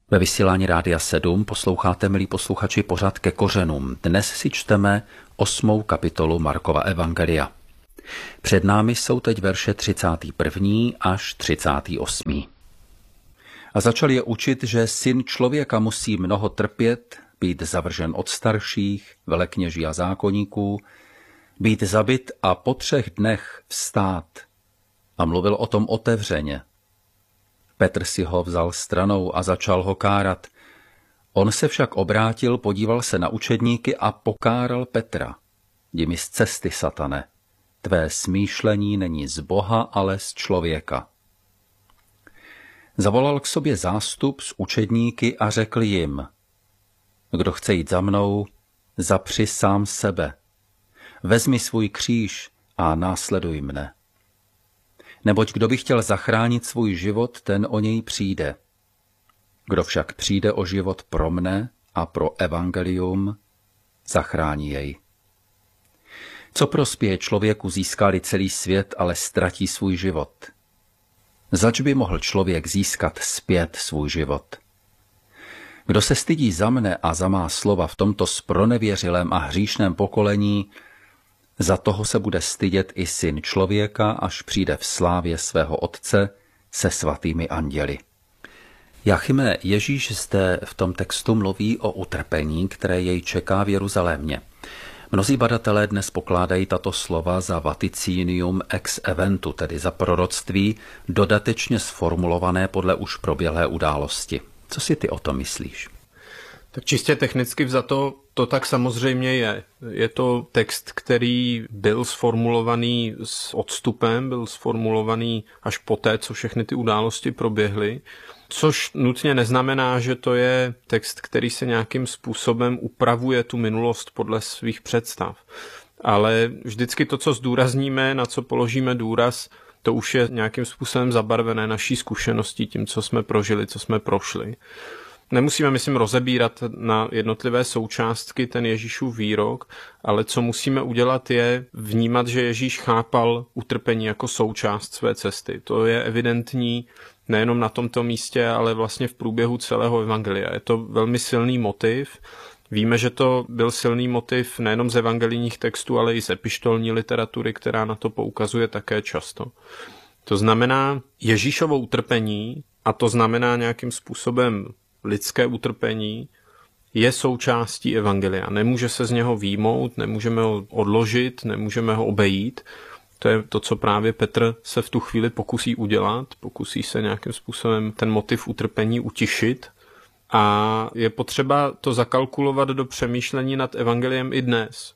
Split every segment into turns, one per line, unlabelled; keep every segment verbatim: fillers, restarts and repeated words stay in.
Ve vysílání Rádia sedm posloucháte, milí posluchači, pořad Ke kořenům. Dnes si čteme osmou kapitolu Markova evangelia. Před námi jsou teď verše třicátý první až třicátý osmý A začal je učit, že syn člověka musí mnoho trpět, být zavržen od starších, velekněží a zákonníků, být zabit a po třech dnech vstát. A mluvil o tom otevřeně. Petr si ho vzal stranou a začal ho kárat. On se však obrátil, podíval se na učedníky a pokáral Petra. Jdi mi z cesty, satane, tvé smýšlení není z Boha, ale z člověka. Zavolal k sobě zástup s učedníky a řekl jim, kdo chce jít za mnou, zapři sám sebe, vezmi svůj kříž a následuj mne. Neboť kdo by chtěl zachránit svůj život, ten o něj přijde. Kdo však přijde o život pro mne a pro evangelium, zachrání jej. Co prospěje člověku, získá-li celý svět, ale ztratí svůj život? Zač by mohl člověk získat zpět svůj život? Kdo se stydí za mne a za má slova v tomto zpronevěřilém a hříšném pokolení, za toho se bude stydět i syn člověka, až přijde v slávě svého otce se svatými anděli. Jáchyme, Ježíš zde v tom textu mluví o utrpení, které jej čeká v Jeruzalémě. Mnozí badatelé dnes pokládají tato slova za vaticinium ex eventu, tedy za proroctví dodatečně sformulované podle už proběhlé události. Co si ty o tom myslíš?
Tak čistě technicky vzato to tak samozřejmě je. Je to text, který byl sformulovaný s odstupem, byl sformulovaný až poté, co všechny ty události proběhly, což nutně neznamená, že to je text, který se nějakým způsobem upravuje tu minulost podle svých představ. Ale vždycky to, co zdůrazníme, na co položíme důraz, to už je nějakým způsobem zabarvené naší zkušeností, tím, co jsme prožili, co jsme prošli. Nemusíme, myslím, rozebírat na jednotlivé součástky ten Ježíšův výrok, ale co musíme udělat je vnímat, že Ježíš chápal utrpení jako součást své cesty. To je evidentní nejenom na tomto místě, ale vlastně v průběhu celého evangelia. Je to velmi silný motiv. Víme, že to byl silný motiv nejenom z evangelijních textů, ale i z epištolní literatury, která na to poukazuje také často. To znamená Ježíšovo utrpení, a to znamená nějakým způsobem lidské utrpení, je součástí evangelia. Nemůže se z něho výjmout, nemůžeme ho odložit, nemůžeme ho obejít. To je to, co právě Petr se v tu chvíli pokusí udělat. Pokusí se nějakým způsobem ten motiv utrpení utišit. A je potřeba to zakalkulovat do přemýšlení nad evangeliem i dnes.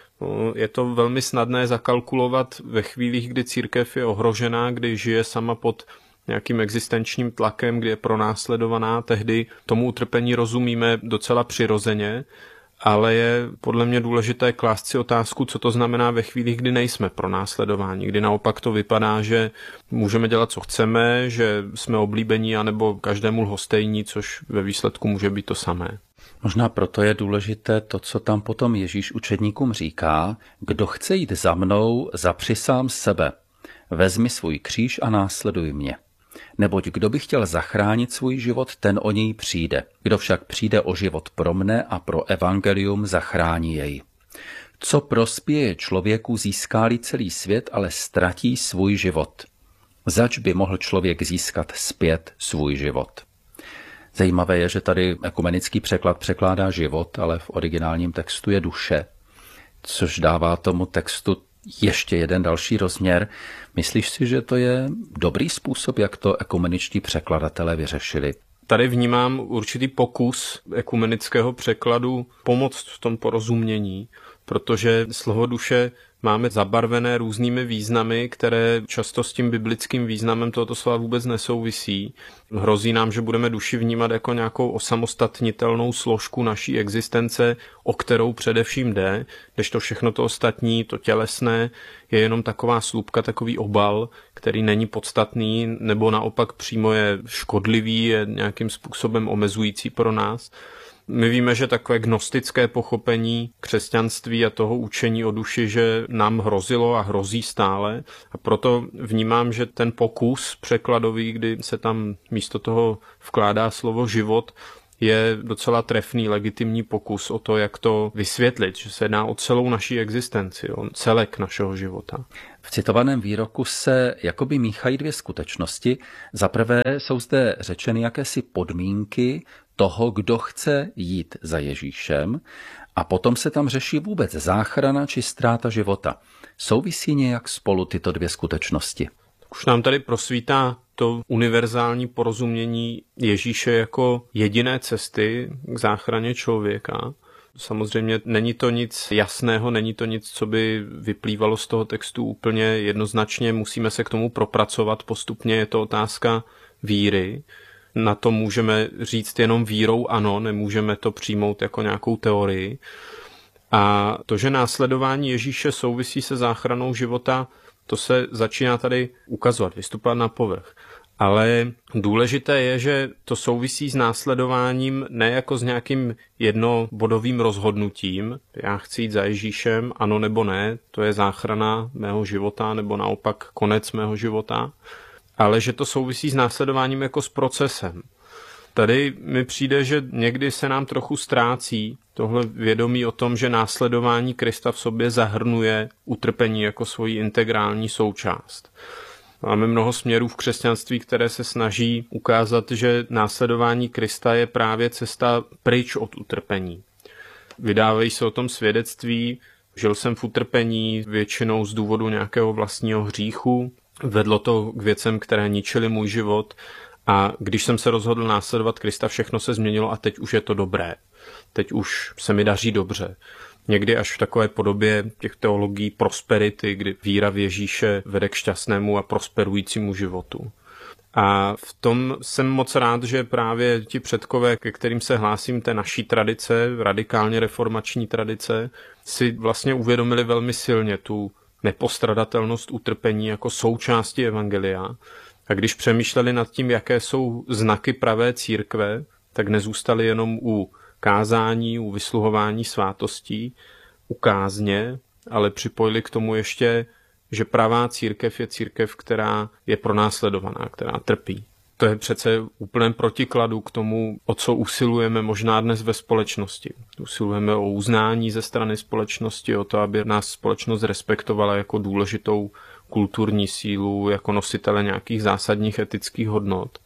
Je to velmi snadné zakalkulovat ve chvílích, kdy církev je ohrožená, kdy žije sama pod nějakým existenčním tlakem, kdy je pronásledovaná, tehdy tomu utrpení rozumíme docela přirozeně, ale je podle mě důležité klást si otázku, co to znamená ve chvílích, kdy nejsme pronásledováni, kdy naopak to vypadá, že můžeme dělat, co chceme, že jsme oblíbení, anebo každému lhostejní, což ve výsledku může být to samé.
Možná proto je důležité to, co tam potom Ježíš učedníkům říká, kdo chce jít za mnou, zapři sám sebe, vezmi svůj kříž a následuj mě. Neboť kdo by chtěl zachránit svůj život, ten o něj přijde. Kdo však přijde o život pro mne a pro evangelium, zachrání jej. Co prospěje člověku, získá-li celý svět, ale ztratí svůj život? Zač by mohl člověk získat zpět svůj život? Zajímavé je, že tady ekumenický překlad překládá život, ale v originálním textu je duše, což dává tomu textu ještě jeden další rozměr. Myslíš si, že to je dobrý způsob, jak to ekumeničtí překladatelé vyřešili?
Tady vnímám určitý pokus ekumenického překladu pomoct v tom porozumění, protože slovo duše máme zabarvené různými významy, které často s tím biblickým významem tohoto slova vůbec nesouvisí. Hrozí nám, že budeme duši vnímat jako nějakou osamostatnitelnou složku naší existence, o kterou především jde, kdežto všechno to ostatní, to tělesné, je jenom taková slupka, takový obal, který není podstatný, nebo naopak přímo je škodlivý, je nějakým způsobem omezující pro nás. My víme, že takové gnostické pochopení křesťanství a toho učení o duši, že nám hrozilo a hrozí stále. A proto vnímám, že ten pokus překladový, kdy se tam místo toho vkládá slovo život, je docela trefný, legitimní pokus o to, jak to vysvětlit, že se jedná o celou naší existenci, o celek našeho života.
V citovaném výroku se jakoby míchají dvě skutečnosti. Za prvé jsou zde řečeny jakési podmínky toho, kdo chce jít za Ježíšem, a potom se tam řeší vůbec záchrana či ztráta života. Souvisí nějak spolu tyto dvě skutečnosti?
Už nám tady prosvítá to univerzální porozumění Ježíše jako jediné cesty k záchraně člověka. Samozřejmě není to nic jasného, není to nic, co by vyplývalo z toho textu úplně jednoznačně, musíme se k tomu propracovat postupně, je to otázka víry. Na to můžeme říct jenom vírou ano, nemůžeme to přijmout jako nějakou teorii. A to, že následování Ježíše souvisí se záchranou života, to se začíná tady ukazovat, vystupovat na povrch. Ale důležité je, že to souvisí s následováním ne jako s nějakým jednobodovým rozhodnutím. Já chci jít za Ježíšem, ano nebo ne, to je záchrana mého života nebo naopak konec mého života. Ale že to souvisí s následováním jako s procesem. Tady mi přijde, že někdy se nám trochu ztrácí tohle vědomí o tom, že následování Krista v sobě zahrnuje utrpení jako svoji integrální součást. Máme mnoho směrů v křesťanství, které se snaží ukázat, že následování Krista je právě cesta pryč od utrpení. Vydávají se o tom svědectví, žil jsem v utrpení většinou z důvodu nějakého vlastního hříchu, vedlo to k věcem, které ničily můj život, a když jsem se rozhodl následovat Krista, všechno se změnilo a teď už je to dobré. Teď už se mi daří dobře. Někdy až v takové podobě těch teologií prosperity, kdy víra v Ježíše vede k šťastnému a prosperujícímu životu. A v tom jsem moc rád, že právě ti předkové, ke kterým se hlásím, té naší tradice, radikálně reformační tradice, si vlastně uvědomili velmi silně tu nepostradatelnost utrpení jako součásti evangelia. A když přemýšleli nad tím, jaké jsou znaky pravé církve, tak nezůstali jenom u kázání, u vysluhování svátostí, u kázně, ale připojili k tomu ještě, že pravá církev je církev, která je pronásledovaná, která trpí. To je přece úplném protikladu k tomu, o co usilujeme možná dnes ve společnosti. Usilujeme o uznání ze strany společnosti, o to, aby nás společnost respektovala jako důležitou kulturní sílu, jako nositele nějakých zásadních etických hodnot.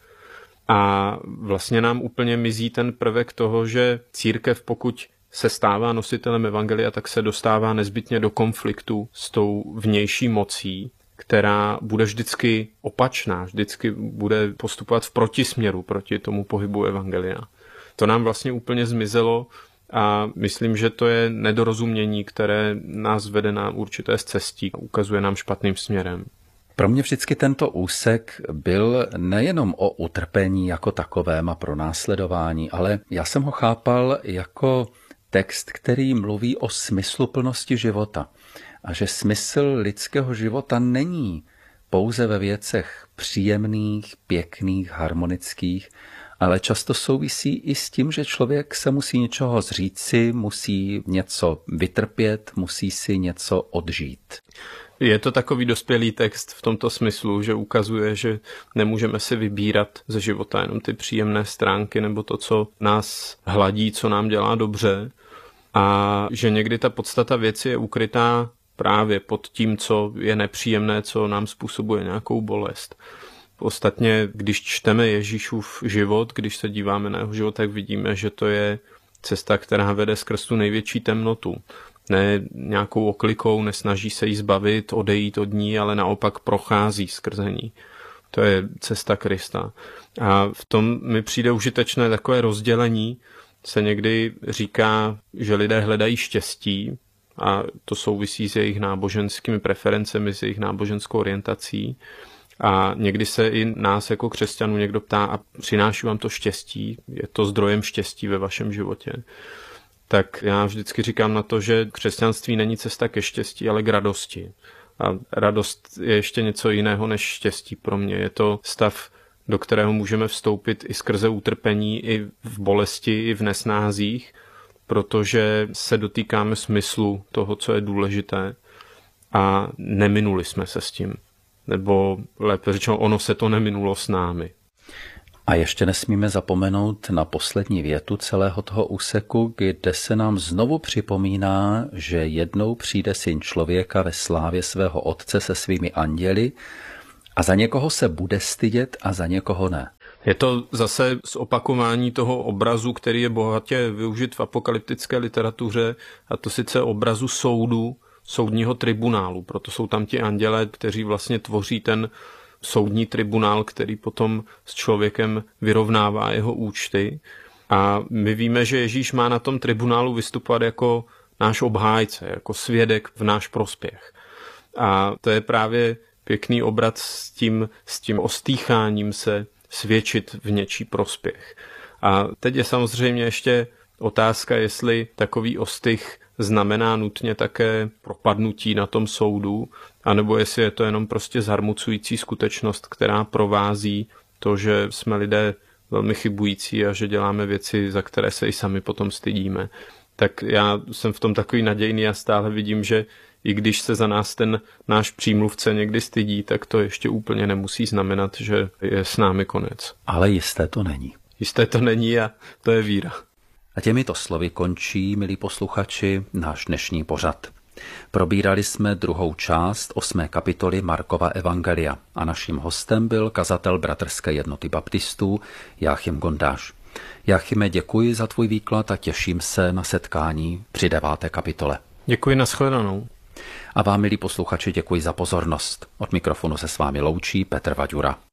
A vlastně nám úplně mizí ten prvek toho, že církev, pokud se stává nositelem evangelia, tak se dostává nezbytně do konfliktu s tou vnější mocí, která bude vždycky opačná, vždycky bude postupovat v protisměru proti tomu pohybu evangelia. To nám vlastně úplně zmizelo a myslím, že to je nedorozumění, které nás vede na určité cestí a ukazuje nám špatným směrem.
Pro mě vždycky tento úsek byl nejenom o utrpení jako takovém a pronásledování, ale já jsem ho chápal jako text, který mluví o smysluplnosti života. A že smysl lidského života není pouze ve věcech příjemných, pěkných, harmonických, ale často souvisí i s tím, že člověk se musí něčeho zříci, musí něco vytrpět, musí si něco odžít.
Je to takový dospělý text v tomto smyslu, že ukazuje, že nemůžeme si vybírat ze života jenom ty příjemné stránky nebo to, co nás hladí, co nám dělá dobře, a že někdy ta podstata věci je ukrytá právě pod tím, co je nepříjemné, co nám způsobuje nějakou bolest. Ostatně, když čteme Ježíšův život, když se díváme na jeho život, tak vidíme, že to je cesta, která vede skrz tu největší temnotu. Ne nějakou oklikou, nesnaží se jí zbavit, odejít od ní, ale naopak prochází skrze ní. To je cesta Krista. A v tom mi přijde užitečné takové rozdělení. Se někdy říká, že lidé hledají štěstí, a to souvisí s jejich náboženskými preferencemi, s jejich náboženskou orientací. A někdy se i nás jako křesťanů někdo ptá, a přináší vám to štěstí? Je to zdrojem štěstí ve vašem životě? Tak já vždycky říkám na to, že křesťanství není cesta ke štěstí, ale k radosti. A radost je ještě něco jiného než štěstí pro mě. Je to stav do kterého můžeme vstoupit i skrze utrpení, i v bolesti, i v nesnázích, protože se dotýkáme smyslu toho, co je důležité a neminuli jsme se s tím. Nebo lépe řečeno, ono se to neminulo s námi.
A ještě nesmíme zapomenout na poslední větu celého toho úseku, kde se nám znovu připomíná, že jednou přijde Syn člověka ve slávě svého Otce se svými anděli a za někoho se bude stydět a za někoho ne.
Je to zase zopakování toho obrazu, který je bohatě využit v apokalyptické literatuře, a to sice obrazu soudu, soudního tribunálu. Proto jsou tam ti andělé, kteří vlastně tvoří ten soudní tribunál, který potom s člověkem vyrovnává jeho účty. A my víme, že Ježíš má na tom tribunálu vystupovat jako náš obhájce, jako svědek v náš prospěch. A to je právě pěkný obrat s tím, s tím ostýcháním se svědčit v něčí prospěch. A teď je samozřejmě ještě otázka, jestli takový ostych znamená nutně také propadnutí na tom soudu, anebo jestli je to jenom prostě zarmucující skutečnost, která provází to, že jsme lidé velmi chybující a že děláme věci, za které se i sami potom stydíme. Tak já jsem v tom takový nadějný a stále vidím, že i když se za nás ten náš přímluvce někdy stydí, tak to ještě úplně nemusí znamenat, že je s námi konec.
Ale jisté to není.
Jisté to není a to je víra.
A těmito slovy končí, milí posluchači, náš dnešní pořad. Probírali jsme druhou část osmé kapitoly Markova evangelia a naším hostem byl kazatel Bratrské jednoty baptistů Jáchym Gondáš. Jáchyme, děkuji za tvůj výklad a těším se na setkání při deváté kapitole.
Děkuji, nashledanou.
A vám, milí posluchači, děkuji za pozornost. Od mikrofonu se s vámi loučí Petr Vaďura.